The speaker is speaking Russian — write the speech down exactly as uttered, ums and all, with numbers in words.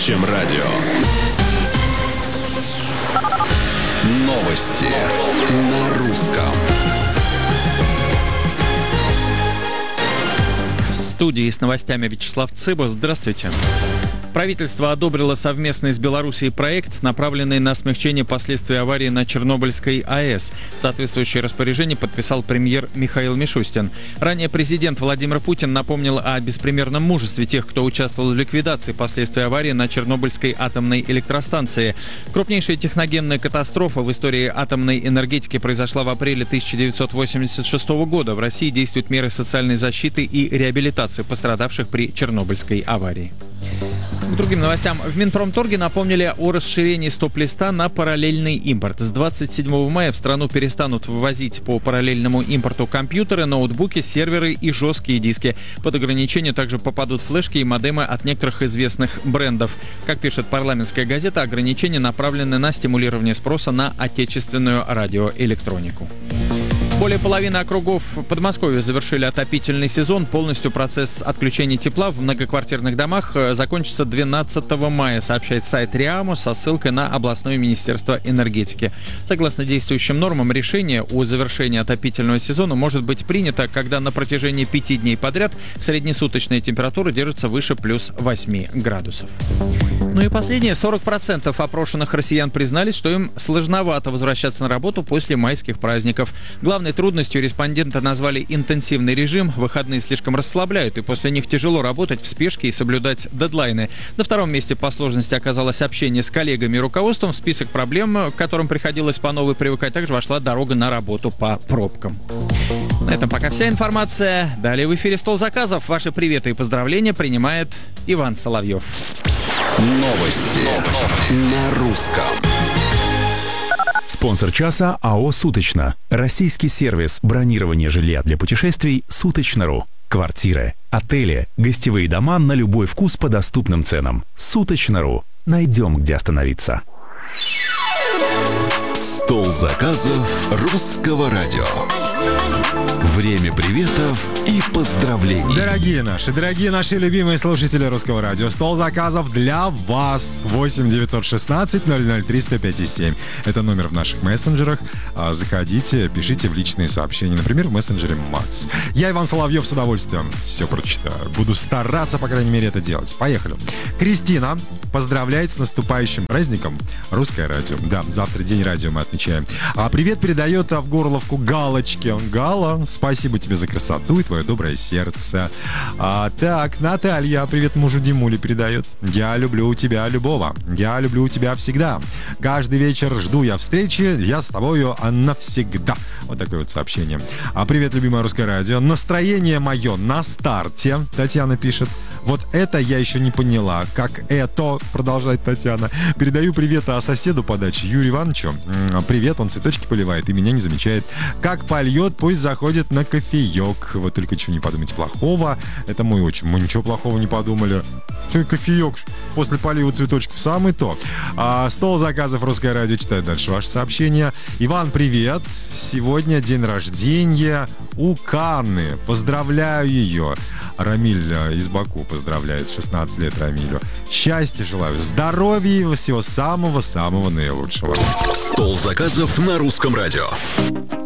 Чем радио. Новости на русском. В студии с новостями Вячеслав Цыбов. Здравствуйте. Правительство одобрило совместный с Белоруссией проект, направленный на смягчение последствий аварии на Чернобыльской АЭС. Соответствующее распоряжение подписал премьер Михаил Мишустин. Ранее президент Владимир Путин напомнил о беспримерном мужестве тех, кто участвовал в ликвидации последствий аварии на Чернобыльской атомной электростанции. Крупнейшая техногенная катастрофа в истории атомной энергетики произошла в апреле тысяча девятьсот восемьдесят шестого года. В России действуют меры социальной защиты и реабилитации пострадавших при Чернобыльской аварии. К другим новостям. В Минпромторге напомнили о расширении стоп-листа на параллельный импорт. С двадцать седьмого мая в страну перестанут ввозить по параллельному импорту компьютеры, ноутбуки, серверы и жесткие диски. Под ограничение также попадут флешки и модемы от некоторых известных брендов. Как пишет парламентская газета, ограничения направлены на стимулирование спроса на отечественную радиоэлектронику. Более половины округов Подмосковья завершили отопительный сезон. Полностью процесс отключения тепла в многоквартирных домах закончится двенадцатого мая, сообщает сайт РИАМО со ссылкой на областное министерство энергетики. Согласно действующим нормам, решение о завершении отопительного сезона может быть принято, когда на протяжении пяти дней подряд среднесуточная температура держится выше плюс восьми градусов. Ну и последнее. сорок процентов опрошенных россиян признались, что им сложновато возвращаться на работу после майских праздников. Главной трудностью респонденты назвали интенсивный режим. Выходные слишком расслабляют, и после них тяжело работать в спешке и соблюдать дедлайны. На втором месте по сложности оказалось общение с коллегами и руководством. В список проблем, к которым приходилось по новой привыкать, также вошла дорога на работу по пробкам. На этом пока вся информация. Далее в эфире «Стол заказов». Ваши приветы и поздравления принимает Иван Соловьев. Новости, Новости. на русском. Спонсор часа АО «Суточно». Российский сервис бронирования жилья для путешествий «Суточно.ру». Квартиры, отели, гостевые дома на любой вкус по доступным ценам. «Суточно.ру». Найдем, где остановиться. Стол заказов русского радио. Время приветов и поздравлений. Дорогие наши, дорогие наши любимые слушатели русского радио, стол заказов для вас. восемь девятьсот шестнадцать ноль ноль три сто пять семь. Это номер в наших мессенджерах. Заходите, пишите в личные сообщения. Например, в мессенджере Макс. Я, Иван Соловьев, с удовольствием все прочитаю. Буду стараться, по крайней мере, это делать. Поехали. Кристина поздравляет с наступающим праздником русское радио. Да, завтра день радио мы отмечаем. А привет передает в горловку Галочке. Гала, спасибо тебе за красоту и твое доброе сердце. А, так, Наталья, привет мужу Димуле передает. Я люблю тебя любого. Я люблю тебя всегда. Каждый вечер жду я встречи. Я с тобою навсегда. Вот такое вот сообщение. А привет, любимое русское радио. Настроение мое на старте. Татьяна пишет. Вот это я еще не поняла. Как это, продолжает Татьяна. Передаю привет а соседу по даче Юрию Ивановичу. Привет, он цветочки поливает и меня не замечает. Как польет, пусть заходит на кофеек. Вы только ничего не подумайте плохого. Это мой отчим. Мы ничего плохого не подумали. Кофеек после полива цветочков самый то. А, стол заказов русское радио. Читаю дальше ваше сообщение. Иван, привет. Сегодня день рождения у Канны. Поздравляю ее. Рамиль из Баку поздравляет. шестнадцать лет Рамилю. Счастья желаю. Здоровья и всего самого-самого наилучшего. Стол заказов на русском радио.